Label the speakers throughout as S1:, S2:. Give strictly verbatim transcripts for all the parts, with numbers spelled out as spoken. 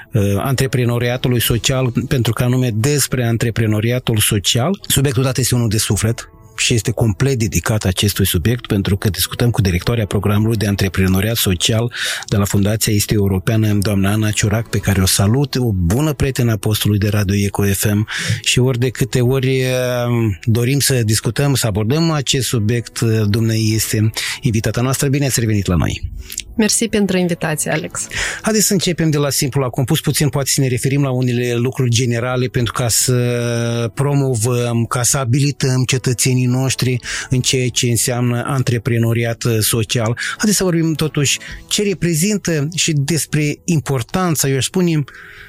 S1: antreprenoriatului social, pentru că anume despre antreprenoriatul social. Subiectul dat este unul de suflet și este complet dedicat acestui subiect, pentru că discutăm cu directoarea programului de antreprenoriat social de la Fundația Este Europeană, doamna Ana Ciurac, pe care o salut, o bună prietenă a postului de Radio Eco F M, și ori de câte ori dorim să discutăm, să abordăm acest subiect, dumnei este invitata noastră. Bine ați revenit la noi!
S2: Mersi pentru invitație, Alex.
S1: Haideți să începem de la simplu la compus, puțin poate să ne referim la unele lucruri generale pentru ca să promovăm, ca să abilităm cetățenii noștri în ceea ce înseamnă antreprenoriat social. Haideți să vorbim totuși ce reprezintă și despre importanța, eu aș spune,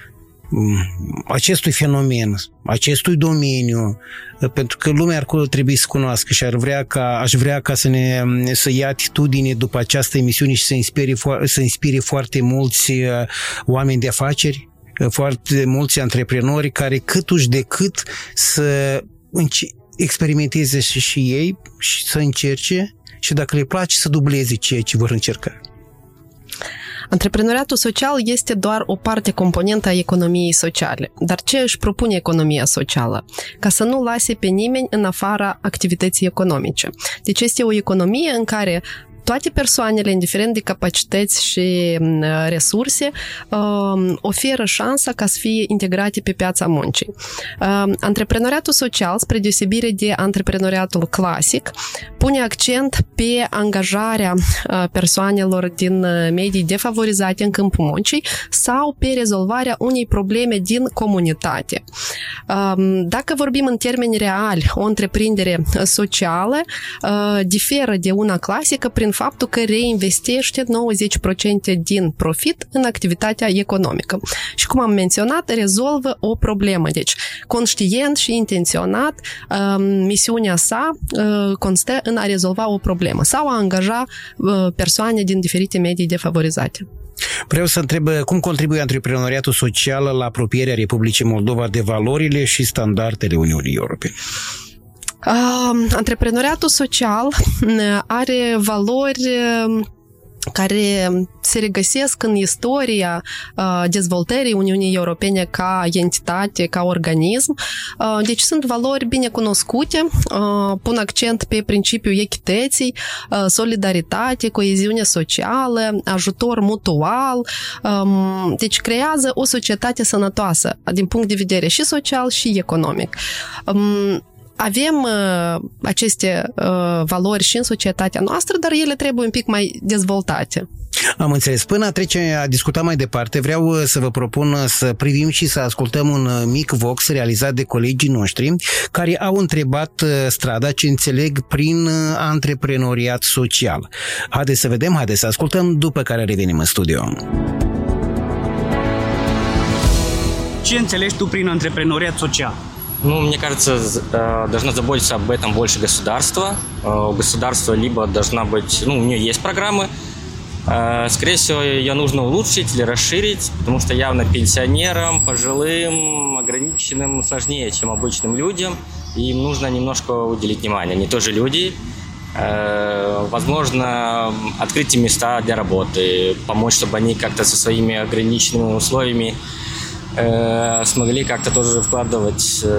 S1: acestui fenomen, acestui domeniu, pentru că lumea ar trebui să cunoască și ar vrea ca, aș vrea ca să ne să ia atitudine după această emisiune și să inspire, să inspire foarte mulți oameni de afaceri, foarte mulți antreprenori care câtuși de cât să experimenteze și, și ei și să încerce și dacă le place să dubleze ceea ce vor încerca.
S2: Antreprenoriatul social este doar o parte componentă a economiei sociale. Dar ce își propune economia socială? Ca să nu lase pe nimeni în afara activității economice. Deci este o economie în care toate persoanele, indiferent de capacități și resurse, oferă șansa ca să fie integrate pe piața muncii. Antreprenoriatul social, spre deosebire de antreprenoriatul clasic, pune accent pe angajarea persoanelor din medii defavorizate în câmpul muncii sau pe rezolvarea unei probleme din comunitate. Dacă vorbim în termeni reali, o întreprindere socială diferă de una clasică prin faptul că reinvestește nouăzeci la sută din profit în activitatea economică. Și cum am menționat, rezolvă o problemă. Deci, conștient și intenționat, misiunea sa constă în a rezolva o problemă sau a angaja persoane din diferite medii defavorizate.
S1: Vreau să întreb cum contribuie antreprenoriatul social la apropierea Republicii Moldova de valorile și standardele Uniunii Europene.
S2: Uh, antreprenoriatul social are valori care se regăsesc în istoria uh, dezvoltării Uniunii Europene ca entitate, ca organism. Uh, deci sunt valori bine cunoscute, uh, pun accent pe principiul echității, uh, solidaritate, coeziune socială, ajutor mutual. Um, deci creează o societate sănătoasă din punct de vedere și social și economic. Um, Avem uh, aceste uh, valori și în societatea noastră, dar ele trebuie un pic mai dezvoltate.
S1: Am înțeles. Până a trece a discuta mai departe, vreau să vă propun să privim și să ascultăm un mic vox realizat de colegii noștri care au întrebat strada ce înțeleg prin antreprenoriat social. Haideți să vedem, haideți să ascultăm, după care revenim în studio.
S3: Ce înțelegi tu prin antreprenoriat social?
S4: Ну, мне кажется, должно заботиться об этом больше государство. У государства либо должна быть, ну, у нее есть программы, скорее всего, ее нужно улучшить или расширить, потому что явно пенсионерам, пожилым, ограниченным сложнее, чем обычным людям, и им нужно немножко уделить внимание. Они тоже люди, возможно, открыть им места для работы, помочь, чтобы они как-то со своими ограниченными условиями смогли как-то тоже вкладывать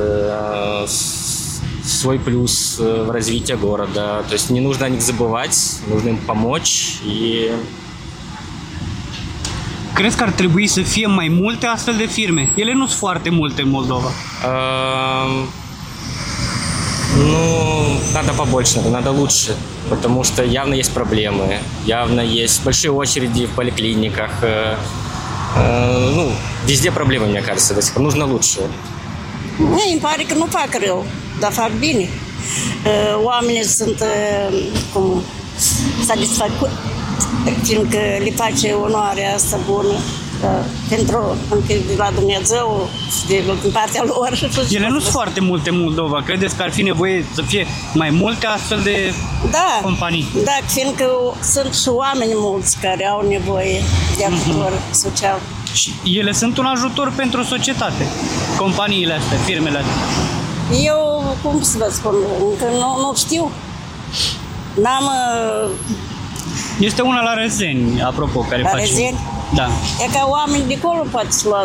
S4: свой плюс в развитие города. То есть не нужно о них забывать, нужно им помочь. И...
S3: Crezi că ar trebui să fie mai multe astfel de firme? Ele nu sunt foarte multe în Moldova.
S4: Uh, ну, надо побольше, надо лучше, потому что явно есть проблемы, явно есть большие очереди в поликлиниках. Uh, nu, везде проблемы, мне кажется, до сих пор. Нужно лучше.
S5: Mie îmi pare că nu fac rău, dar fac bine. Oamenii sunt cum satisfăcuți, fiindcă le face onoarea asta bună pentru de la Dumnezeu și de din partea lor.
S3: Ele nu sunt foarte multe în Moldova. Credeți că ar fi nevoie să fie mai multe astfel de
S5: da,
S3: companii?
S5: Da, fiindcă sunt și oameni mulți care au nevoie de ajutor mm-hmm. social.
S3: Și ele sunt un ajutor pentru societate, companiile astea, firmele astea.
S5: Eu, cum să vă spun, încă nu, nu știu. N-am...
S3: Este una la Rezeni, apropo, care
S5: la
S3: face...
S5: Rezeni?
S3: Da.
S5: E ca oameni de acolo poate să lua